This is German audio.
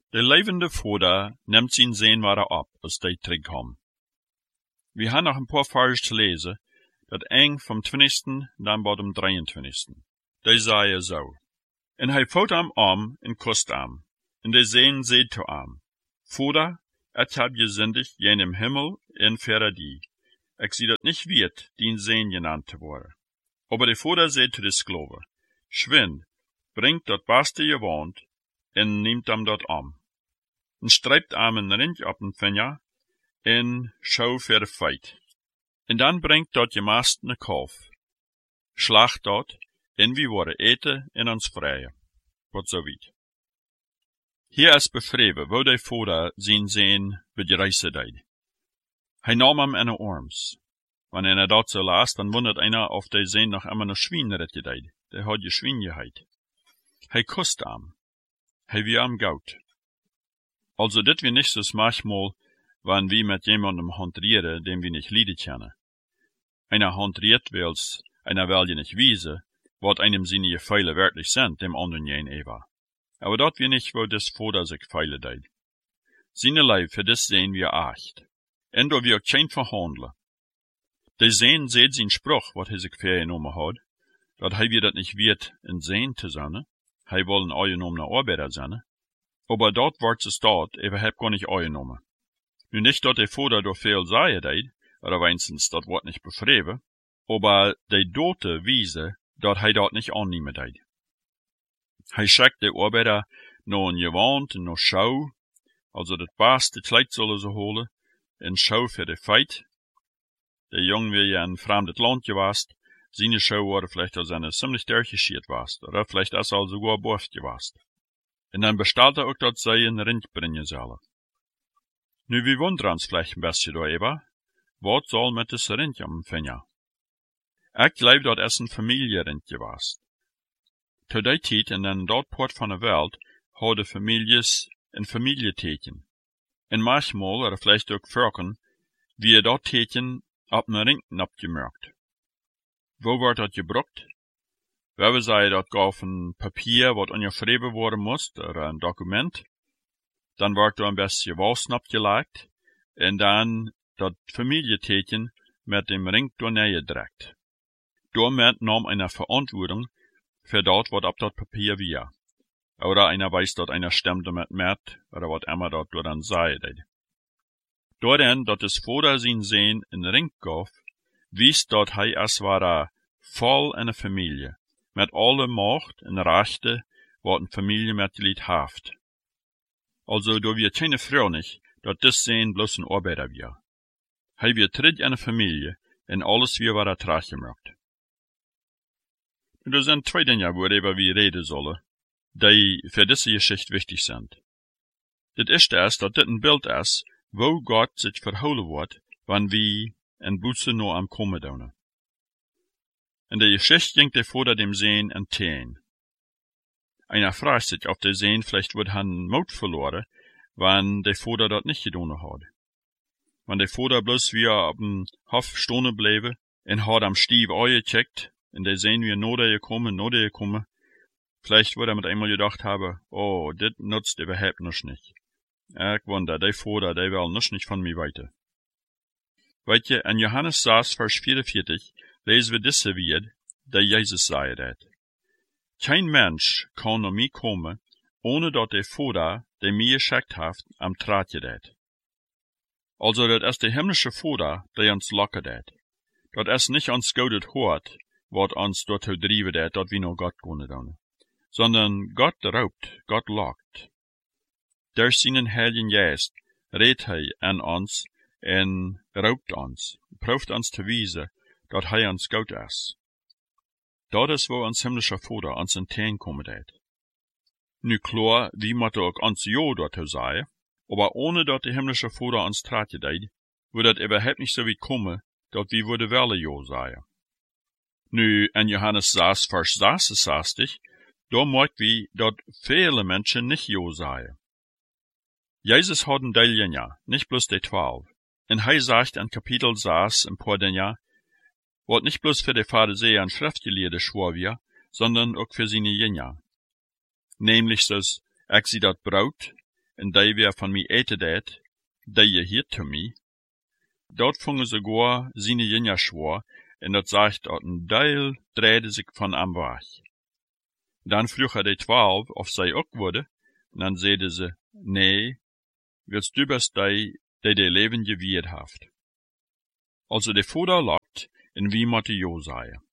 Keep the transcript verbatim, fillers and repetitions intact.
De levende Vader nimmt zijn zeen weer op als die terugkomt. We gaan nog een paar vers te lezen, dat eng vom twintigsten dan bij dem drieëntwintigsten. Die zei zo. En hij voert hem om en kust hem. En de zeen zeet to hem. Vader, ik heb je zindig jen im Himmel en verre die. Ik zie dat niet wert, dien zeen genannt te worden. Aber de Vader zeet to de skloven. Schwind, bringt dat beste je woont, en neemt hem dat om. En strijpt hem een ring op een vinger, en schau voor de feit. En dan brengt dat je maast een kalf. Slacht dat, en we worden eten en ons vrije. Wat zo weet. Hier is beschreven, wo de Vader zijn zeen bedreissen deed. Hij nam hem in de arms. Wanneer hij dat zo las, dan wundert einer, of de zeen nog immer nog Schwein rette deed. De had je Schwein gehad. Hij kust hem. Hij wie hem goud. Also dit wie nicht so manchmal, wann wir mit jemandem handrieren, dem wir nicht lieden kennen. Einer handriert wils, einer will je nicht wiesen, wat einem seine Gefeile wirklich sind, dem anderen jen Eva. Aber dat wir nicht, wo des Vater sich feile deid. Seine Leib für des sehen wir acht. En do wir auch kein verhandeln. De sehen seht sein Spruch, wat hij sich vergenommen hat, dat hij wir dat nicht wird in sehen zu sein, hij wollen eugenommener Arbeiter sein, aber dort wordt ze staat, even heb gar nicht eugenommen. Nu nicht, dat de Vater door veel zei deed, oder wenigstens dat wordt nicht beschreven, aber de dote wiese, dat hij dat nicht annehmen deed. Hij schickt de Arbeiter noch een gewand en noch schau, also dat beste Kleid zullen ze holen, en schau für de feit. De jong wie je in een vreemd land gewast, seine schau worden vielleicht als eine ziemlich durchgeschiert wast, oder vielleicht als al sogar boft gewast. En dan bestaat er ook dat zij een rind brengen zullen. Nu, wie wunderen ons vielleicht een beetje door even, wat zal met deze rind am vinger? Ik geloof dat es een familierind gewast. Tot die tijd en in dat poort van de wereld hadden families een familieteken. En manchmal, oder vielleicht ook vrouwen, wie dat teken op een ring opgemerkt. Wo wordt dat gebruikt? We zeggen dat gaf een papier wat onderschreven worden moest, of een document. Dan wordt er een beetje was opgelegd, en dan dat familieteken met dem ring doorneergedrukt. Daarmee nam einer Verantwortung für dat wat op dat papier weer. Oder einer weiß, dat einer stemde met met, oder wat immer dat door dan zei deed. Doordat dat es Vader zijn zeen in ring gaf, wies dat hij als ware vol in een familie, met alle macht en rechten wat een familiemitglied heeft. Also, do wir keine Frau nicht, dat dis zeen bloß een arbeider weer. Hij weer terug in een familie, en alles weer wat er gemaakt. Er zijn twee dingen waarover we reden zullen, die voor deze Geschichte wichtig zijn. Het eerste is dat dit een beeld is, wo Gott sich verholen wordt, wanneer we en Buße nur am Kommen doen. In der Geschichte ging der Vater dem Sehen entgegen. Einer fragt sich, ob der Sehen vielleicht wird han Mut verloren, wann der Vater dat nicht getan hat. Wann der Vater bloß wieder auf dem Hof stehen bleibe, en hat am Stief eingecheckt, en der Sehen wir noder gekommen, noder gekommen, vielleicht wird er mit einmal gedacht haben, oh, dit nutzt überhaupt noch nicht. Ich wonder, der Vater, der will noch nicht von mir weiter. Weet je, in Johannes zes, vers vierundveertig, lezen we deze weer, dat Jezus zei dat. Kein Mensch kan naar mij komen, ohne dat der Vater, der mij geschickt heeft, am traatje dat. Also, dat is de himmlische Vater, der ons lokken dat. Dat is nicht ons goudet hoort, wat ons dorthin driven dat, dat we naar Gott kunnen doen. Sondern Gott raubt, Gott lockt. Door zijn Heiligen Geest redt hij aan ons en raubt ons, proeft ons te wijzen dat hij ons goed is. Dat is waar ons himmlische Vader ons in teen komen deed. Nu klar, wie moeten ook ons jo dorthin zeggen, aber ohne dat de himmlische Vader ons traatje deed, würde het überhaupt nicht so weit kommen, dat we würden welle jo zeggen. Nu, in Johannes zes, vers zesenzestig, da merkt we dat viele Menschen nicht jo sagen. Jesus hat ein Teil Jünger, nicht bloß die zwölf. Und er sagt in Kapitel sechs ein paar Dinge, wat nicht bloß für die Pharisäer und Schriftgelehrte schwor wir, sondern auch für seine Jünger. Nämlich, dass ich sie dat Brot, en die weer van mij eten deed, die je hier te mij. Dat vongen ze goa zine jenja schwor, en dat zegt dat een deel draaide zich van am weg. Dan vroeg hij de twaalf of zij ook worden, en dan zeiden ze, nee, willst du best die, die de leven gewierd heeft. Also de vader lacht, en wie moet jo zeggen.